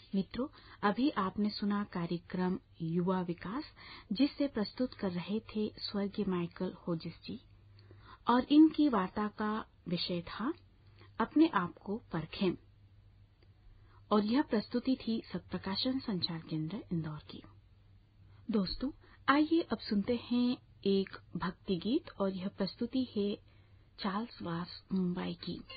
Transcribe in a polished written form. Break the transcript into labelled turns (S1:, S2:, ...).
S1: मित्रों, अभी आपने सुना कार्यक्रम युवा विकास, जिससे प्रस्तुत कर रहे थे स्वर्गीय माइकल होजिस जी, और इनकी वार्ता का विषय था अपने आप को परखें। और यह प्रस्तुति थी सत्प्रकाशन संचार केंद्र इंदौर की। दोस्तों, आइए अब सुनते हैं एक भक्ति गीत, और यह प्रस्तुति है चार्ल्स वास मुंबई की।